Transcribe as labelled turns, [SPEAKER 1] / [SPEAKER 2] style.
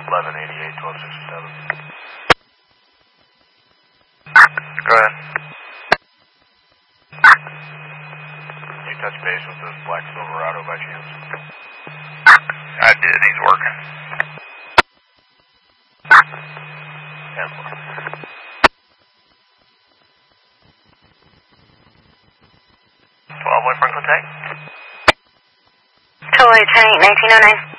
[SPEAKER 1] 1188, 1267. Go ahead. Can you touch base with this black Silverado by chance?
[SPEAKER 2] I did, he's working.
[SPEAKER 1] 10-4.
[SPEAKER 2] 12 White Franklin Tag.
[SPEAKER 3] Tollway 10-8, 1909.